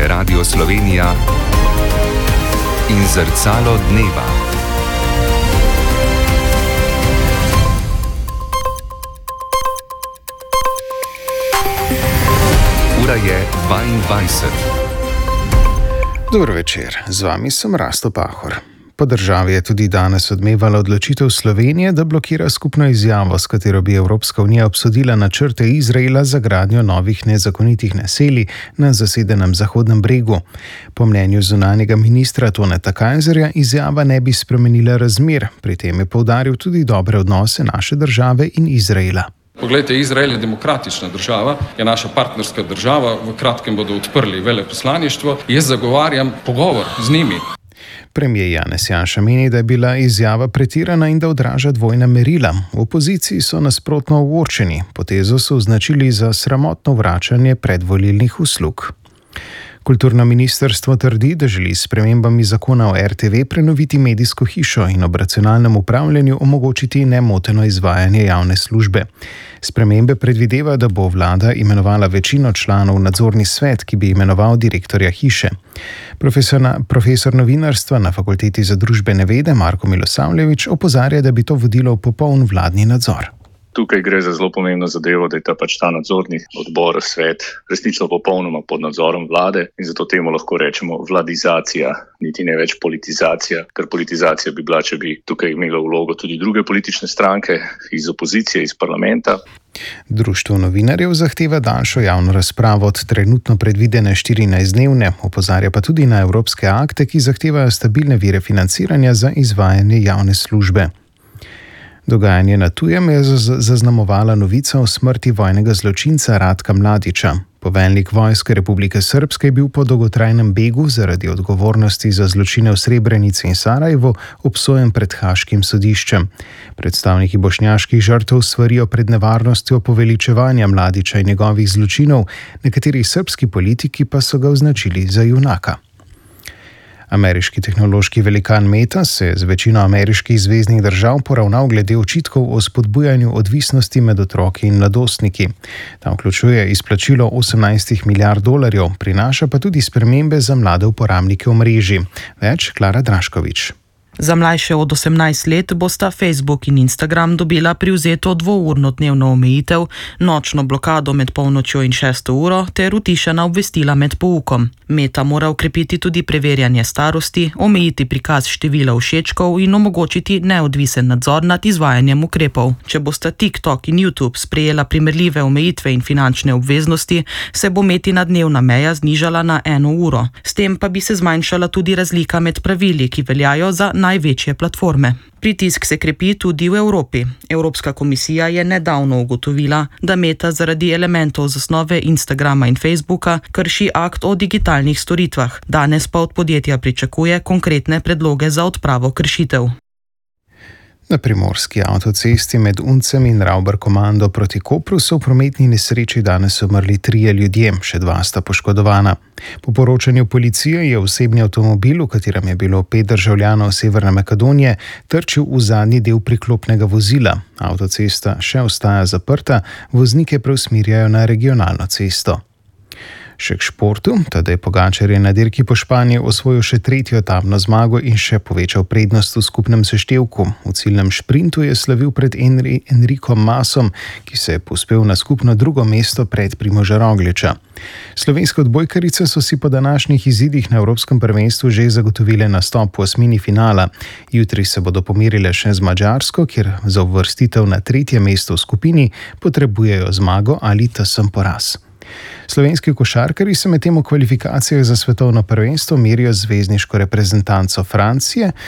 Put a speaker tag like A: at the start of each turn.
A: je Radio Slovenija in Zrcalo dneva. Ura je 22.
B: Dobro večer, z vami sem Rasto Pahor. Po državi je tudi danes odmevala odločitev Slovenije, da blokira skupno izjavo, s katero bi Evropska unija obsodila načrte Izraela za gradnjo novih nezakonitih naselij na zasedenem Zahodnem bregu. Po mnenju zunanjega ministra Toneta Kajzerja izjava ne bi spremenila razmer, pri tem je poudaril tudi dobre odnose naše države in Izraela.
C: Poglejte, Izrael je demokratična država, je naša partnerska država, v kratkem bodo odprli veleposlaništvo. Jaz zagovarjam pogovor z njimi.
B: Premier Janez Janša meni, da je bila izjava pretirana in da odraža dvojna merila. V opoziciji so nasprotno ogorčeni, potezo so označili za sramotno vračanje predvolilnih uslug. Kulturno ministrstvo trdi, da želi s spremembami zakona o RTV prenoviti medijsko hišo in ob racionalnem upravljanju omogočiti nemoteno izvajanje javne službe. Spremembe predvideva, da bo vlada imenovala večino članov v nadzorni svet, ki bi imenoval direktorja hiše. Profesor novinarstva na Fakulteti za družbene vede Marko Milosavljević opozarja, da bi to vodilo v popoln vladni nadzor.
D: Tukaj gre za zelo pomembno zadevo, da je ta nadzorni odbor, svet, resnično popolnoma pod nadzorom vlade in zato temu lahko rečemo vladizacija, niti ne več politizacija, ker politizacija bi bila, če bi tukaj imela vlogo tudi druge politične stranke iz opozicije, iz parlamenta.
B: Društvo novinarjev zahteva daljšo javno razpravo od trenutno predvidene 14-dnevne, opozarja pa tudi na evropske akte, ki zahtevajo stabilne vire financiranja za izvajanje javne službe. Dogajanje na tujem je zaznamovala novica o smrti vojnega zločinca Ratka Mladića. Poveljnik vojske Republike Srpske je bil po dolgotrajnem begu zaradi odgovornosti za zločine v Srebrenici in Sarajevu obsojen pred haaškim sodiščem. Predstavniki bošnjaških žrtev svarijo pred nevarnostjo poveličevanja Mladića in njegovih zločinov, nekateri srbski politiki pa so ga označili za junaka. Ameriški tehnološki velikan Meta se je z večino ameriških zveznih držav poravnal glede očitkov o spodbujanju odvisnosti med otroki in mladostniki. Ta vključuje izplačilo $18 milijard, prinaša pa tudi spremembe za mlade uporabnike omrežij. Več Klara Draškovič.
E: Za mlajše od 18 let bosta Facebook in Instagram dobila privzeto 2-urno dnevno omejitev, nočno blokado med polnočjo in 6. uro ter utišana obvestila med poukom. Meta mora ukrepiti tudi preverjanje starosti, omejiti prikaz števila všečkov in omogočiti neodvisen nadzor nad izvajanjem ukrepov. Če bosta TikTok in YouTube sprejela primerljive omejitve in finančne obveznosti, se bo Metina dnevna meja znižala na 1 uro. S tem pa bi se zmanjšala tudi razlika med pravili, ki veljajo za največje platforme. Pritisk se krepi tudi v Evropi. Evropska komisija je nedavno ugotovila, da Meta zaradi elementov zasnove Instagrama in Facebooka krši akt o digitalnih storitvah. Danes pa od podjetja pričakuje konkretne predloge za odpravo kršitev.
B: Na primorski avtocesti med Uncem in Ravbar-Komando proti Kopru so v prometni nesreči danes umrli 3 ljudje, še 2 sta poškodovana. Po poročanju policije je osebni avtomobil, v katerem je bilo 5 državljanov Severne Makedonije, trčil v zadnji del priklopnega vozila. Avtocesta še ostaja zaprta, voznike preusmirjajo na regionalno cesto. Še k športu, Tadej Pogačar je na dirki po Španiji osvojil še 3. etapno zmago in še povečal prednost v skupnem seštevku. V ciljnem šprintu je slavil pred Enrikom Masom, ki se je povzpel na skupno 2. mesto pred Primoža Rogliča. Slovenske odbojkarice so si po današnjih izidih na Evropskem prvenstvu že zagotovile nastop v osmini finala. Jutri se bodo pomerile še z Madžarsko, kjer za uvrstitev na 3. mesto v skupini potrebujejo zmago ali tesen poraz. Slovenski košarkarji se medtem v kvalifikacijah za svetovno prvenstvo merijo z zvezdniško reprezentanco Francije,